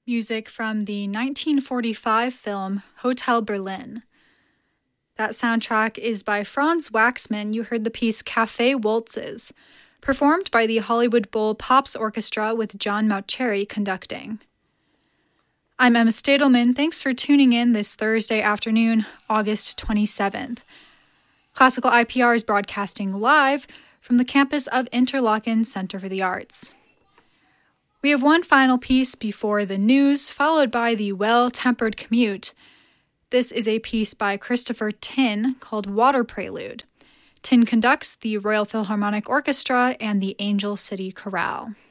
music from the 1945 film Hotel Berlin. That soundtrack is by Franz Waxman. You heard the piece Cafe Waltzes, performed by the Hollywood Bowl Pops Orchestra with John Mauceri conducting. I'm Emma Stadelman. Thanks for tuning in this Thursday afternoon, August 27th. Classical IPR is broadcasting live from the campus of Interlochen Center for the Arts. We have one final piece before the news, followed by the Well-Tempered Commute. This is a piece by Christopher Tin called Water Prelude. Tin conducts the Royal Philharmonic Orchestra and the Angel City Chorale.